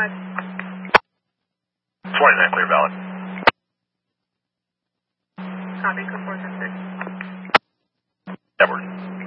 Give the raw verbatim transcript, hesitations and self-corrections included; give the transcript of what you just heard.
five. twenty-nine, clear valid. Copy, code four seven six. Edward.